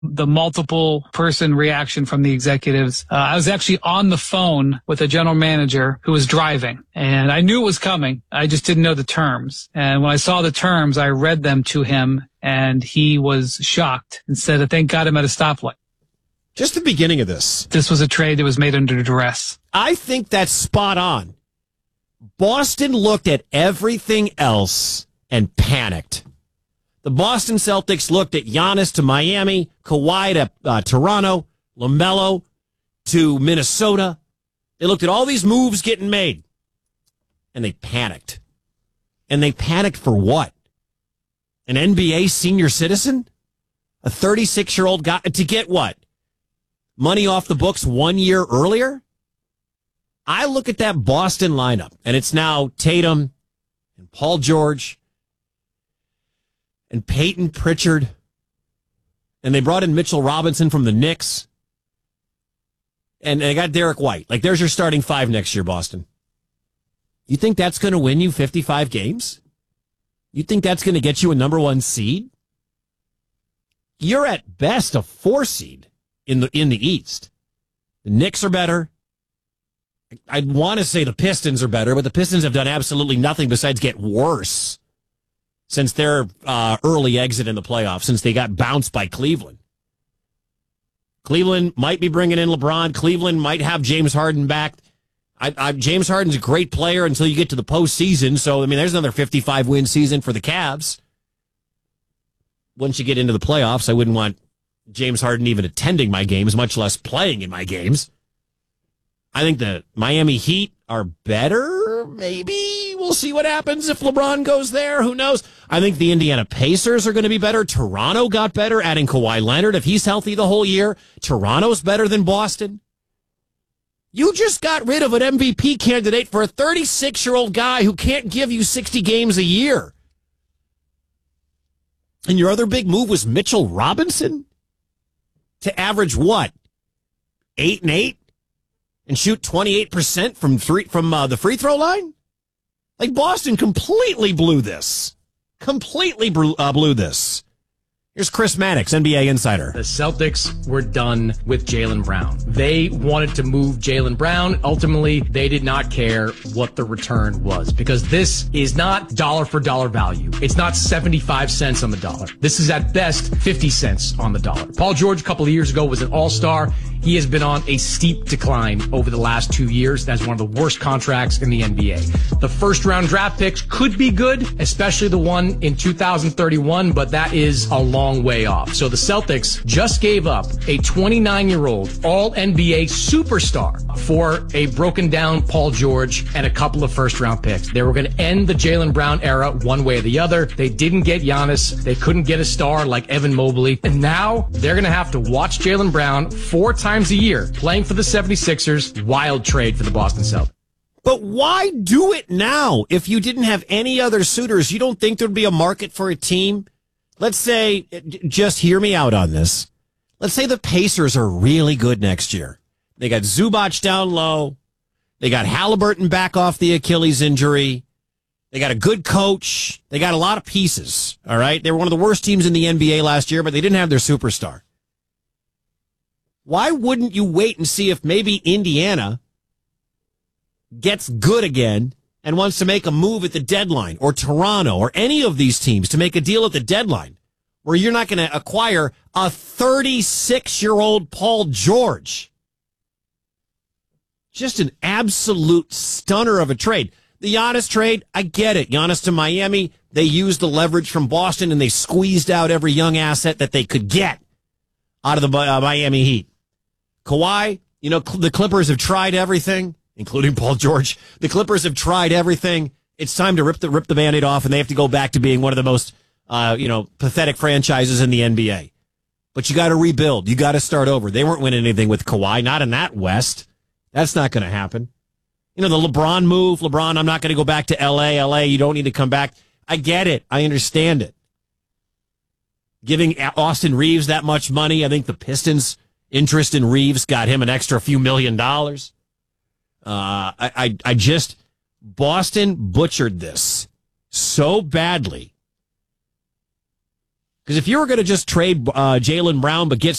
the multiple person reaction from the executives. I was actually on the phone with a general manager who was driving, and I knew it was coming. I just didn't know the terms. And when I saw the terms, I read them to him, and he was shocked and said, thank God I'm at a stoplight. Just the beginning of this. This was a trade that was made under duress. I think that's spot on. Boston looked at everything else and panicked. The Boston Celtics looked at Giannis to Miami, Kawhi to Toronto, LaMelo to Minnesota. They looked at all these moves getting made, and they panicked. And they panicked for what? An NBA senior citizen? A 36-year-old guy to get what? Money off the books 1 year earlier? I look at that Boston lineup, and it's now Tatum and Paul George and Peyton Pritchard, and they brought in Mitchell Robinson from the Knicks, and they got Derek White. Like, there's your starting five next year, Boston. You think that's going to win you 55 games? You think that's going to get you a number one seed? You're at best a 4 seed in the East. The Knicks are better. I'd want to say the Pistons are better, but the Pistons have done absolutely nothing besides get worse since their early exit in the playoffs, since they got bounced by Cleveland. Cleveland might be bringing in LeBron. Cleveland might have James Harden back. James Harden's a great player until you get to the postseason. So, I mean, there's another 55-win season for the Cavs. Once you get into the playoffs, I wouldn't want James Harden even attending my games, much less playing in my games. I think the Miami Heat are better, maybe. We'll see what happens if LeBron goes there. Who knows? I think the Indiana Pacers are going to be better. Toronto got better, adding Kawhi Leonard. If he's healthy the whole year, Toronto's better than Boston. You just got rid of an MVP candidate for a 36-year-old guy who can't give you 60 games a year. And your other big move was Mitchell Robinson to average what? 8 and 8? And shoot 28% from the free throw line? Like, Boston completely blew this. Completely blew this. Here's Chris Mannix, NBA insider. The Celtics were done with Jaylen Brown. They wanted to move Jaylen Brown. Ultimately, they did not care what the return was, because this is not dollar for dollar value. It's not 75 cents on the dollar. This is at best 50 cents on the dollar. Paul George a couple of years ago was an all-star. He has been on a steep decline over the last 2 years. That's one of the worst contracts in the NBA. The first-round draft picks could be good, especially the one in 2031, but that is a long way off. So the Celtics just gave up a 29-year-old all-NBA superstar for a broken-down Paul George and a couple of first-round picks. They were going to end the Jaylen Brown era one way or the other. They didn't get Giannis. They couldn't get a star like Evan Mobley. And now they're going to have to watch Jaylen Brown 4 times a year playing for the 76ers. Wild trade for the Boston Celtics. But why do it now? If you didn't have any other suitors, you don't think there'd be a market for a team? Let's say, just hear me out on this. Let's say the Pacers are really good next year. They got Zubac down low. They got Halliburton back off the Achilles injury. They got a good coach. They got a lot of pieces, all right? They were one of the worst teams in the NBA last year, but they didn't have their superstar. Why wouldn't you wait and see if maybe Indiana gets good again and wants to make a move at the deadline, or Toronto, or any of these teams to make a deal at the deadline where you're not going to acquire a 36-year-old Paul George? Just an absolute stunner of a trade. The Giannis trade, I get it. Giannis to Miami, they used the leverage from Boston and they squeezed out every young asset that they could get out of the Miami Heat. Kawhi, you know, the Clippers have tried everything, including Paul George. The Clippers have tried everything. It's time to rip the Band-Aid off, and they have to go back to being one of the most, pathetic franchises in the NBA. But you got to rebuild. You got to start over. They weren't winning anything with Kawhi, not in that West. That's not going to happen. You know, the LeBron move. LeBron, I'm not going to go back to L.A. L.A., you don't need to come back. I get it. I understand it. Giving Austin Reeves that much money, I think the Pistons' interest in Reeves got him an extra few $1 million. Boston butchered this so badly Because if you were going to just trade Jaylen Brown but get